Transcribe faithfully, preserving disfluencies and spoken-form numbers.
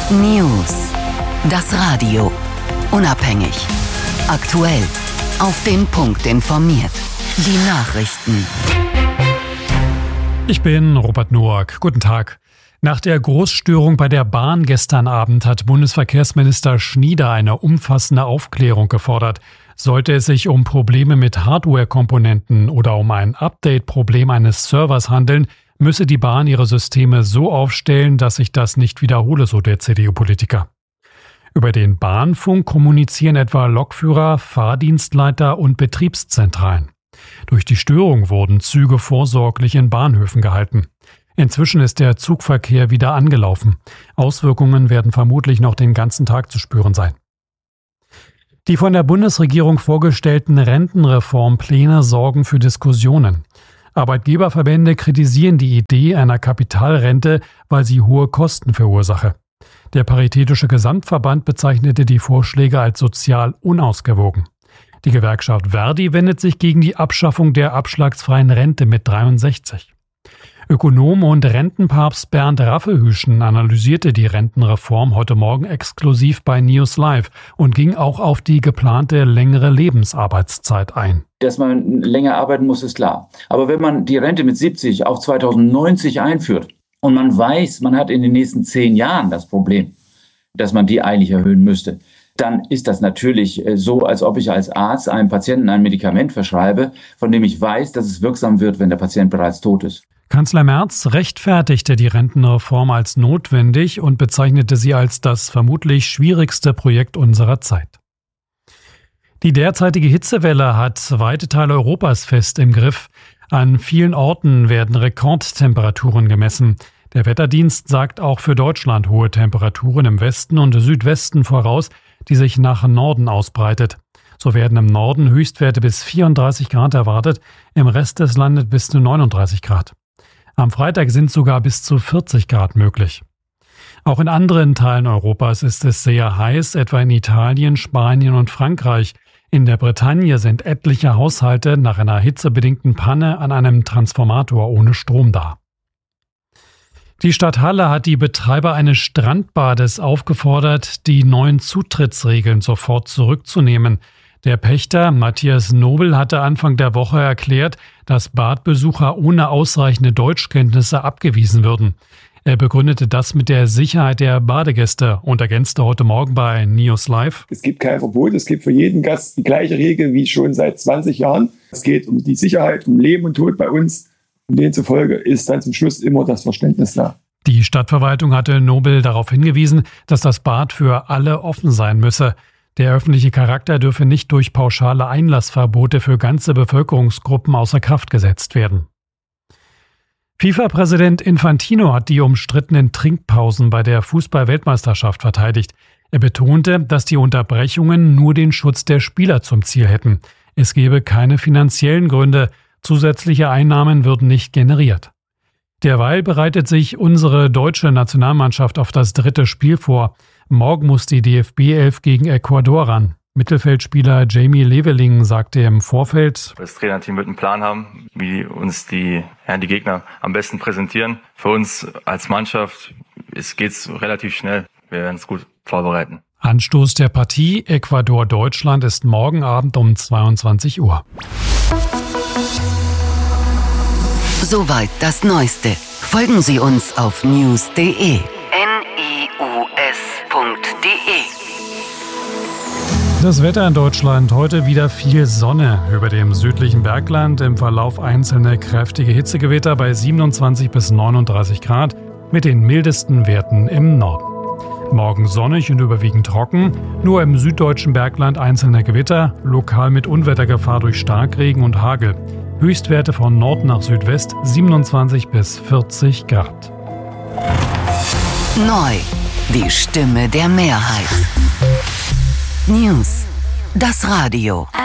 News. Das Radio. Unabhängig. Aktuell. Auf den Punkt informiert. Die Nachrichten. Ich bin Robert Noack. Guten Tag. Nach der Großstörung bei der Bahn gestern Abend hat Bundesverkehrsminister Schnieder eine umfassende Aufklärung gefordert. Sollte es sich um Probleme mit Hardware-Komponenten oder um ein Update-Problem eines Servers handeln, müsse die Bahn ihre Systeme so aufstellen, dass sich das nicht wiederhole, so der C D U-Politiker. Über den Bahnfunk kommunizieren etwa Lokführer, Fahrdienstleiter und Betriebszentralen. Durch die Störung wurden Züge vorsorglich in Bahnhöfen gehalten. Inzwischen ist der Zugverkehr wieder angelaufen. Auswirkungen werden vermutlich noch den ganzen Tag zu spüren sein. Die von der Bundesregierung vorgestellten Rentenreformpläne sorgen für Diskussionen. Arbeitgeberverbände kritisieren die Idee einer Kapitalrente, weil sie hohe Kosten verursache. Der Paritätische Gesamtverband bezeichnete die Vorschläge als sozial unausgewogen. Die Gewerkschaft Verdi wendet sich gegen die Abschaffung der abschlagsfreien Rente mit dreiundsechzig. Ökonom und Rentenpapst Bernd Raffelhüschen analysierte die Rentenreform heute Morgen exklusiv bei News Live und ging auch auf die geplante längere Lebensarbeitszeit ein. Dass man länger arbeiten muss, ist klar. Aber wenn man die Rente mit siebzig auf zweitausendneunzig einführt und man weiß, man hat in den nächsten zehn Jahren das Problem, dass man die eigentlich erhöhen müsste, dann ist das natürlich so, als ob ich als Arzt einem Patienten ein Medikament verschreibe, von dem ich weiß, dass es wirksam wird, wenn der Patient bereits tot ist. Kanzler Merz rechtfertigte die Rentenreform als notwendig und bezeichnete sie als das vermutlich schwierigste Projekt unserer Zeit. Die derzeitige Hitzewelle hat weite Teile Europas fest im Griff. An vielen Orten werden Rekordtemperaturen gemessen. Der Wetterdienst sagt auch für Deutschland hohe Temperaturen im Westen und Südwesten voraus, die sich nach Norden ausbreitet. So werden im Norden Höchstwerte bis vierunddreißig Grad erwartet, im Rest des Landes bis zu neununddreißig Grad. Am Freitag sind sogar bis zu vierzig Grad möglich. Auch in anderen Teilen Europas ist es sehr heiß, etwa in Italien, Spanien und Frankreich. In der Bretagne sind etliche Haushalte nach einer hitzebedingten Panne an einem Transformator ohne Strom da. Die Stadt Halle hat die Betreiber eines Strandbades aufgefordert, die neuen Zutrittsregeln sofort zurückzunehmen. Der Pächter Matthias Nobel hatte Anfang der Woche erklärt, dass Badbesucher ohne ausreichende Deutschkenntnisse abgewiesen würden. Er begründete das mit der Sicherheit der Badegäste und ergänzte heute Morgen bei News Live: Es gibt kein Verbot, es gibt für jeden Gast die gleiche Regel wie schon seit zwanzig Jahren. Es geht um die Sicherheit, um Leben und Tod bei uns. Und demzufolge ist dann zum Schluss immer das Verständnis da. Die Stadtverwaltung hatte Nobel darauf hingewiesen, dass das Bad für alle offen sein müsse. Der öffentliche Charakter dürfe nicht durch pauschale Einlassverbote für ganze Bevölkerungsgruppen außer Kraft gesetzt werden. FIFA-Präsident Infantino hat die umstrittenen Trinkpausen bei der Fußball-Weltmeisterschaft verteidigt. Er betonte, dass die Unterbrechungen nur den Schutz der Spieler zum Ziel hätten. Es gebe keine finanziellen Gründe, zusätzliche Einnahmen würden nicht generiert. Derweil bereitet sich unsere deutsche Nationalmannschaft auf das dritte Spiel vor. Morgen muss die D F B elf gegen Ecuador ran. Mittelfeldspieler Jamie Leveling sagte im Vorfeld: Das Trainerteam wird einen Plan haben, wie uns die, ja, die Gegner am besten präsentieren. Für uns als Mannschaft geht es relativ schnell. Wir werden es gut vorbereiten. Anstoß der Partie Ecuador-Deutschland ist morgen Abend um zweiundzwanzig Uhr. Soweit das Neueste. Folgen Sie uns auf news punkt de. N I U S punkt de. Das Wetter in Deutschland: heute wieder viel Sonne. Über dem südlichen Bergland im Verlauf einzelne kräftige Hitzegewitter bei siebenundzwanzig bis neununddreißig Grad mit den mildesten Werten im Norden. Morgen sonnig und überwiegend trocken, nur im süddeutschen Bergland einzelne Gewitter, lokal mit Unwettergefahr durch Starkregen und Hagel. Höchstwerte von Nord nach Südwest siebenundzwanzig bis vierzig Grad. Neu, die Stimme der Mehrheit. News, das Radio.